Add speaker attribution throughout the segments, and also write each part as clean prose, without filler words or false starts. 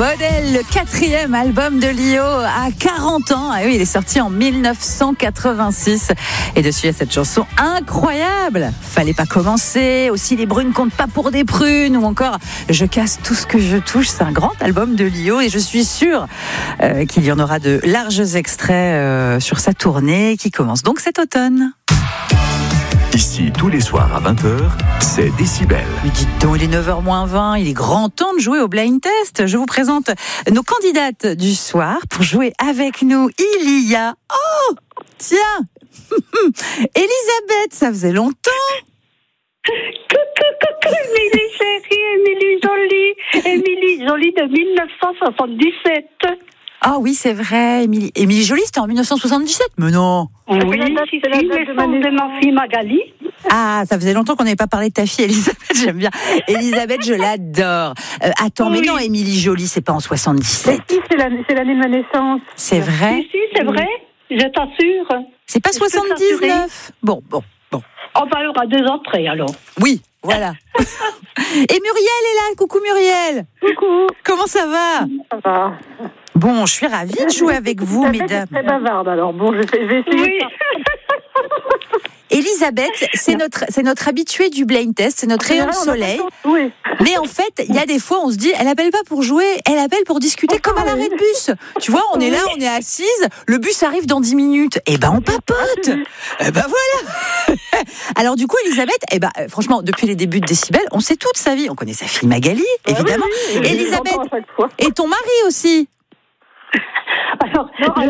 Speaker 1: Modèle, le 4e album de Lio à 40 ans. Ah oui, il est sorti en 1986. Et dessus, il y a cette chanson incroyable. Fallait pas commencer. Aussi, les brunes comptent pas pour des prunes. Ou encore, je casse tout ce que je touche. C'est un grand album de Lio. Et je suis sûre qu'il y en aura de larges extraits sur sa tournée qui commence donc cet automne.
Speaker 2: Ici, tous les soirs à 20h, c'est Décibel.
Speaker 1: Mais dites donc, il est 9h moins 20, il est grand temps de jouer au blind test. Je vous présente nos candidates du soir. Pour jouer avec nous, il y a... Oh, tiens Elisabeth, ça faisait longtemps.
Speaker 3: Coucou, Émilie chérie, Émilie Jolie de 1977.
Speaker 1: Ah oui, c'est vrai, Émilie Jolie, c'était en 1977. Mais non.
Speaker 3: Oui, c'est la date de ma fille Magali.
Speaker 1: Ah, ça faisait longtemps qu'on n'avait pas parlé de ta fille, Elisabeth, j'aime bien. Elisabeth, je l'adore. Attends, mais non, Émilie Jolie, c'est pas en 77.
Speaker 4: Si, c'est l'année de ma naissance.
Speaker 1: C'est vrai?
Speaker 3: Si, c'est vrai, je t'assure.
Speaker 1: C'est pas 79? Bon.
Speaker 3: On parlera 2 ans près, alors.
Speaker 1: Oui, voilà. Et Muriel est là. Coucou Muriel.
Speaker 4: Coucou.
Speaker 1: Comment ça va?
Speaker 4: Ça va.
Speaker 1: Bon, je suis ravie de jouer avec vous, mesdames.
Speaker 4: Très bavarde, alors bon, je vais essayer.
Speaker 3: Oui.
Speaker 1: Elisabeth, c'est notre habituée du blind test, c'est notre rayon de soleil.
Speaker 4: Oui.
Speaker 1: Mais en fait, il y a des fois, on se dit, elle appelle pas pour jouer, elle appelle pour discuter comme à l'arrêt de bus. Tu vois, on est là, on est assise, le bus arrive dans 10 minutes. Eh ben, on papote. Eh ben voilà. Alors du coup, Elisabeth, franchement, depuis les débuts de Décibel, on sait toute sa vie. On connaît sa fille Magali, évidemment.
Speaker 4: Oui,
Speaker 1: Elisabeth,
Speaker 4: j'entends à chaque fois.
Speaker 1: et ton mari aussi.
Speaker 3: Alors,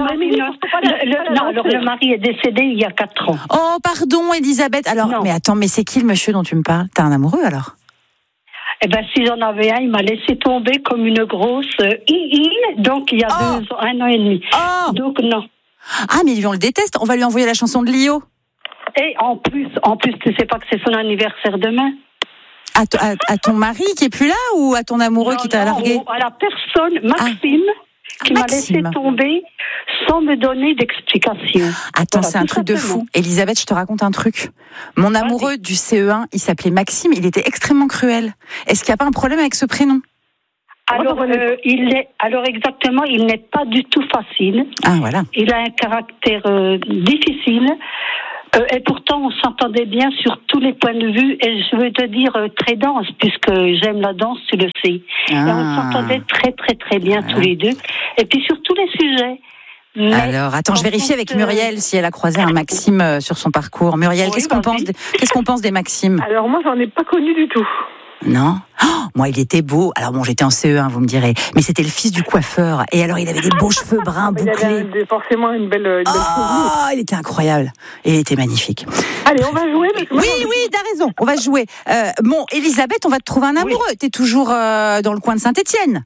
Speaker 3: le mari est décédé il y a 4 ans.
Speaker 1: Oh, pardon, Elisabeth. Alors,
Speaker 3: Non.
Speaker 1: mais attends, mais c'est qui le monsieur dont tu me parles? T'as un amoureux, alors?
Speaker 3: Eh ben, si j'en avais un, il m'a laissé tomber comme une grosse donc il y a 1 an et demi.
Speaker 1: Oh.
Speaker 3: Donc, non.
Speaker 1: Ah, mais lui, on le déteste. On va lui envoyer la chanson de Lio.
Speaker 3: Et en plus, tu sais pas que c'est son anniversaire demain?
Speaker 1: À ton mari qui est plus là ou à ton amoureux qui t'a largué?
Speaker 3: À la personne, Maxime, qui m'a laissé tomber sans me donner d'explication.
Speaker 1: Attends,
Speaker 3: Voilà,
Speaker 1: c'est un
Speaker 3: tout
Speaker 1: truc de
Speaker 3: simplement.
Speaker 1: fou. Elisabeth, je te raconte un truc. Mon amoureux du CE1, il s'appelait Maxime, il était extrêmement cruel. Est-ce qu'il n'y a pas un problème avec ce prénom?
Speaker 3: Alors exactement, il n'est pas du tout facile.
Speaker 1: Ah, voilà.
Speaker 3: Il a un caractère difficile. Et pourtant, on s'entendait bien sur tous les points de vue. Et je veux te dire, très dense, puisque j'aime la danse, tu le sais. Et on s'entendait très, très, très bien tous les deux. Et puis sur tous les sujets. Mais
Speaker 1: alors, attends, je vérifie avec Muriel si elle a croisé un Maxime sur son parcours. Muriel,
Speaker 3: Oui,
Speaker 1: qu'est-ce qu'on pense des Maximes?
Speaker 4: Alors moi, j'en ai pas connu du tout.
Speaker 1: Non? Oh, moi, il était beau. Alors bon, j'étais en CE1, vous me direz. Mais c'était le fils du coiffeur. Et alors, il avait des beaux cheveux bruns
Speaker 4: Il
Speaker 1: bouclés.
Speaker 4: avait forcément une belle
Speaker 1: Oh, il était incroyable. Et il était magnifique.
Speaker 4: Allez, on va jouer. Parce que moi,
Speaker 1: Oui, t'as raison. On va jouer. Bon, Elisabeth, on va te trouver un amoureux. T'es toujours dans le coin de Saint-Étienne.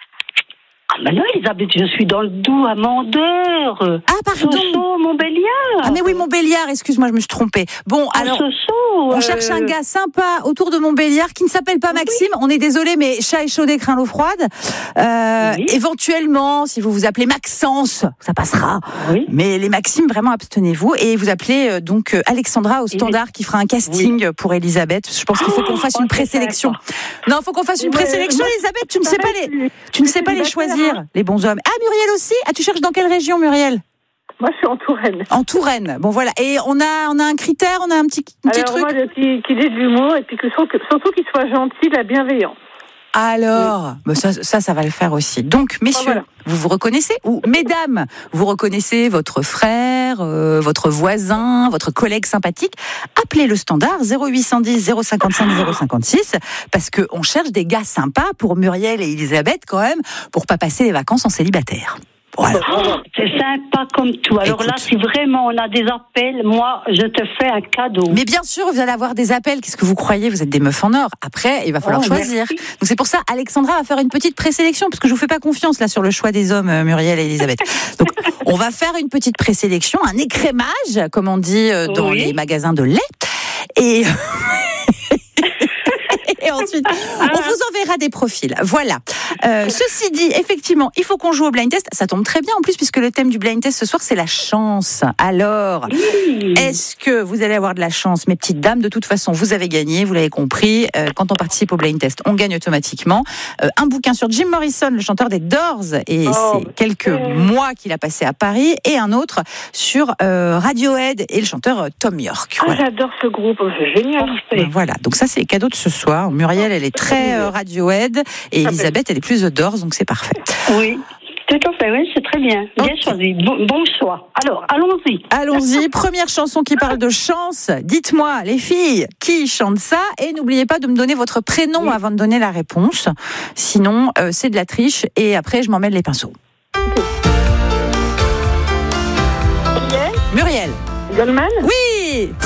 Speaker 3: Ah, mais non, Elisabeth, je suis dans le Doubs à Mandeur.
Speaker 1: Ah, pardon.
Speaker 3: Sochaux, Montbéliard.
Speaker 1: Ah, mais oui, Montbéliard, excuse-moi, je me suis trompée. Bon, alors, on cherche un gars sympa autour de Montbéliard qui ne s'appelle pas Maxime. On est désolé, mais chat échaudé craint l'eau froide. Éventuellement, si vous vous appelez Maxence, ça passera.
Speaker 3: Oui.
Speaker 1: Mais les Maximes, vraiment, abstenez-vous. Et vous appelez donc Alexandra au standard qui fera un casting pour Elisabeth. Je pense qu'il faut qu'on fasse une présélection. Non, il faut qu'on fasse une présélection, Elisabeth. Tu ne sais pas les choisir, les bons hommes. Ah, Muriel aussi? Ah, tu cherches dans quelle région, Muriel?
Speaker 4: moi, je suis en Touraine.
Speaker 1: En Touraine. Bon, voilà. Et on a un critère, on a un petit
Speaker 4: Alors
Speaker 1: truc.
Speaker 4: moi, qu'il ait de l'humour et puis surtout qu'il soit gentil, la bienveillance.
Speaker 1: Alors, ça va le faire aussi. Donc, messieurs,
Speaker 4: voilà.
Speaker 1: vous vous reconnaissez? Ou mesdames, vous reconnaissez votre frère, votre voisin, votre collègue sympathique? Appelez le standard 0810 055 056 parce que on cherche des gars sympas pour Muriel et Elisabeth quand même, pour pas passer les vacances en célibataire. Voilà.
Speaker 3: C'est sympa comme tout. Alors là, si vraiment on a des appels, moi, je te fais un cadeau.
Speaker 1: Mais bien sûr, vous allez avoir des appels. Qu'est-ce que vous croyez? Vous êtes des meufs en or. Après, il va falloir choisir.
Speaker 3: Merci.
Speaker 1: Donc c'est pour ça, Alexandra va faire une petite présélection, parce que je vous fais pas confiance là sur le choix des hommes, Muriel et Elisabeth. Donc on va faire une petite présélection, un écrémage, comme on dit dans les magasins de lait. Et... Et ensuite, on vous enverra des profils. Voilà. Ceci dit, effectivement, il faut qu'on joue au blind test. Ça tombe très bien en plus, puisque le thème du blind test ce soir, c'est la chance. Alors, est-ce que vous allez avoir de la chance, mes petites dames? De toute façon, vous avez gagné, vous l'avez compris. Quand on participe au blind test, on gagne automatiquement. Un bouquin sur Jim Morrison, le chanteur des Doors, et c'est quelques mois qu'il a passé à Paris, et un autre sur Radiohead et le chanteur Tom York.
Speaker 4: Voilà. J'adore ce groupe, c'est génial.
Speaker 1: Voilà, donc ça c'est les cadeaux de ce soir. Muriel, elle est très Radiohead, et Elisabeth, elle est plus The Doors, donc c'est parfait.
Speaker 3: Oui. Tout à fait, oui, c'est très bien. Bien choisi. Bon choix. Alors, allons-y.
Speaker 1: Allons-y. Première chanson qui parle de chance. Dites-moi, les filles, qui chante ça? Et n'oubliez pas de me donner votre prénom avant de donner la réponse. Sinon, c'est de la triche. Et après, je m'emmêle les pinceaux.
Speaker 4: Muriel.
Speaker 1: Muriel.
Speaker 4: Goldman.
Speaker 1: Oui.